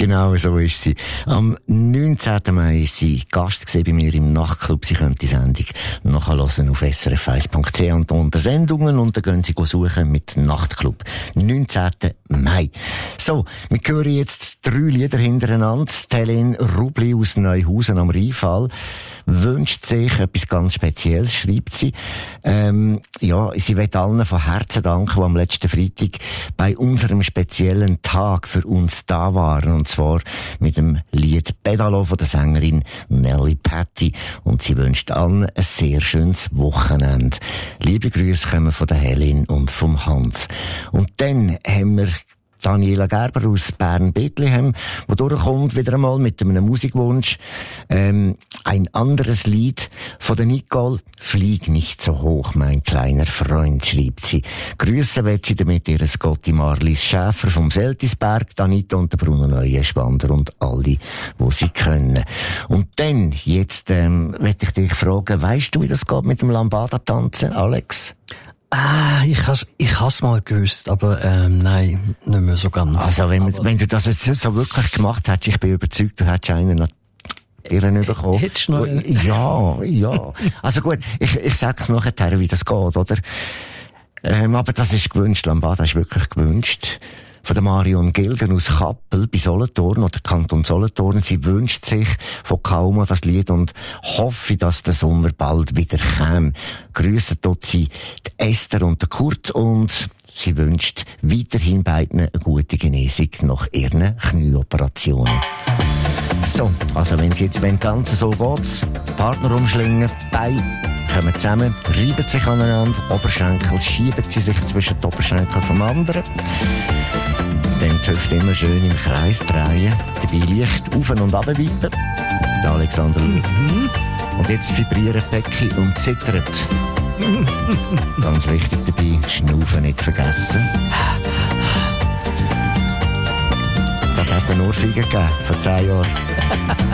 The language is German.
Genau, so ist sie. Am 19. Mai ist sie Gast bei mir im Nachtclub. Sie können die Sendung nachhören auf srf1.ch und unter Sendungen und dann gehen Sie suchen mit Nachtclub. 19. Mai. So, wir hören jetzt 3 Lieder hintereinander. Helene Rubli aus Neuhausen am Rheinfall wünscht sich etwas ganz Spezielles, schreibt sie. Sie will allen von Herzen danken, die am letzten Freitag bei unserem speziellen Tag für uns da waren. Und zwar mit dem Lied Pedalo von der Sängerin Nelly Patty. Und sie wünscht allen ein sehr schönes Wochenende. Liebe Grüße kommen von der Helene und vom Hans. Und dann haben wir Daniela Gerber aus Bern-Bethlehem, wo durchkommt wieder einmal mit einem Musikwunsch. Ein anderes Lied von der Nicole. Flieg nicht so hoch, mein kleiner Freund, schreibt sie. Grüße will sie damit ihre Scotty Marlies Schäfer vom Seltisberg, Anita und der Bruno Neuenschwander und alle, die sie können. Und dann, jetzt, will ich dich fragen, weisst du, wie das geht mit dem Lambada-Tanzen, Alex? Ich has mal gewusst, aber nein, nicht mehr so ganz. Also wenn du das jetzt so wirklich gemacht hättest, ich bin überzeugt, du hättest einen noch Irren bekommen. Hättest du noch? Ja. Also gut, ich sag's nachher, wie das geht, oder? Aber das ist gewünscht, Lambada ist wirklich gewünscht. Von der Marion Gilgen aus Kappel bei Solothurn oder Kanton Solothurn. Sie wünscht sich von Kauma das Lied und hoffe, dass der Sommer bald wieder käme. Grüße dort sie die Esther und der Kurt und sie wünscht weiterhin beiden eine gute Genesung nach ihren Knieoperationen. So, also wenn sie jetzt tanzen, so geht's. Partner umschlingen, Beine kommen zusammen, reiben sich aneinander, Oberschenkel schieben sie sich zwischen die Oberschenkel vom anderen. Dann die Hüfte immer schön im Kreis drehen, dabei leicht auf und runter wippen. Der Alexander Und jetzt vibrieren Becken und zittert. Ganz wichtig dabei, Schnaufen nicht vergessen. Das hat eine Ohrfeige gegeben, vor 10 Jahren.